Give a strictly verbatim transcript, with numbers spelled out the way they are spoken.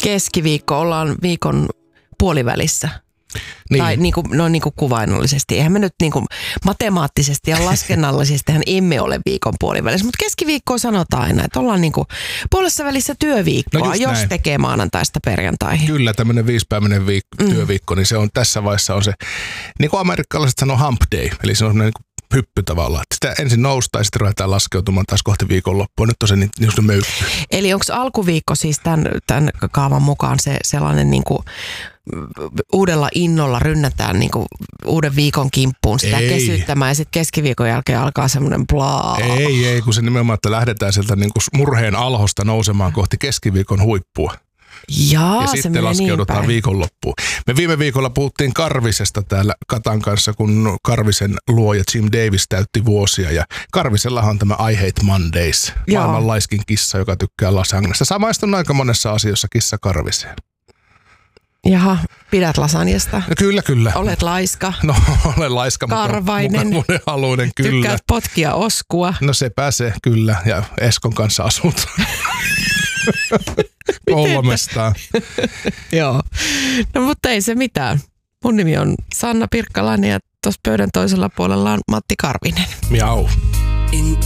Keskiviikko, ollaan viikon puolivälissä. Niin. Tai niin kuin, noin niin kuin kuvainnollisesti. Eihän me nyt niin kuin matemaattisesti ja laskennallisesti emme ole viikon puolivälissä, mutta keskiviikkoa sanotaan aina, että ollaan niin kuin puolessa välissä työviikkoa, no jos näin. tekee maanantaista perjantaihin. Kyllä, tämmöinen viisipäiväinen viik- mm. työviikko, niin se on tässä vaiheessa on se, niin kuin amerikkalaiset sanoo hump day, eli se on semmoinen niin hyppy tavallaan. Että sitä ensin noustaan ja sitten ruvetaan laskeutumaan taas kohti viikonloppua. Nyt on se niin, just ne möykky. Eli onko alkuviikko siis tämän, tämän kaavan mukaan se sellainen niin kuin uudella innolla rynnätään niin kuin uuden viikon kimppuun sitä ei. kesyttämään ja sitten keskiviikon jälkeen alkaa semmoinen blaa. Ei, ei, kun se nimenomaan, että lähdetään sieltä niin kuin murheen alhosta nousemaan kohti keskiviikon huippua. Jaa, ja se sitten menee laskeudutaan niin viikonloppuun. Me viime viikolla puhuttiin Karvisesta täällä Katan kanssa, kun Karvisen luoja Jim Davis täytti vuosia. Ja Karvisellahan on tämä I Hate Mondays, Joo. maailman laiskin kissa, joka tykkää lasagnesta. Samaistun aika monessa asiassa kissa Karviseen. Jaha, pidät lasanjasta. No, kyllä, kyllä. Olet laiska. No, olen laiska, Karvainen. mutta haluinen, kyllä. Tykkäät potkia oskua. No se pääsee, kyllä. Ja Eskon kanssa asut. Kolmestaan. Joo. No mutta ei se mitään. Mun nimi on Sanna Pirkkalainen ja tuossa pöydän toisella puolella on Matti Karvinen. Miau.